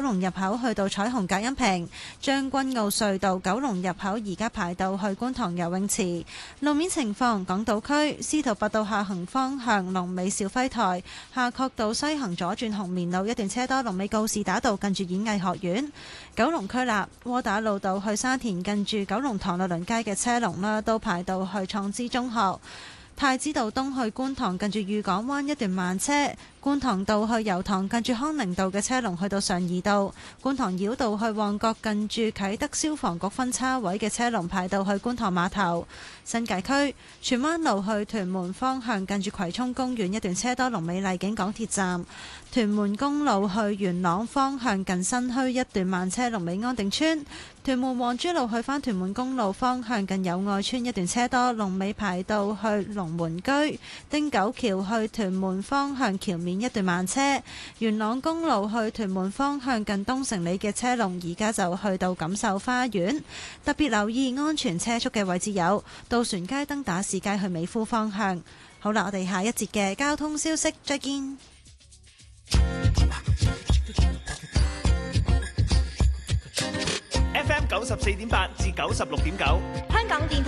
龍入口去到彩虹隔音屏，將軍澳隧道九龍入口而家排到去觀塘游泳池。路面情況，港島區司徒拔道下行方向龍尾兆輝台，夏慤道西行左轉紅棉路一段車多，龍尾告士打道近住演藝學院。九龍區立窩打老道去沙田近住九龍塘律倫街嘅車龍啦，都排到去創知中學。太子道東去觀塘近住裕港灣一段慢車，觀塘道去油塘近住康寧道嘅車龍去到上怡道，觀塘繞道去旺角近住啟德消防局分叉位嘅車龍排到去觀塘碼頭。新界區荃灣路去屯門方向近住葵涌公園一段車多，龍尾麗景港鐵站。屯門公路去元朗方向近新墟一段慢車，龍尾安定村。屯門皇珠路去返屯門公路方向近友愛村一段車多，龍尾排到去龍門居。汀九橋去屯門方向橋面一段慢車。元朗公路去屯門方向近東城里嘅車龍而家就去到錦繡花園。特別留意安全車速嘅位置有渡船街、登打士街去美孚方向。好啦，我哋下一節嘅交通消息再見。 FM 94.8至96.9， 香港電台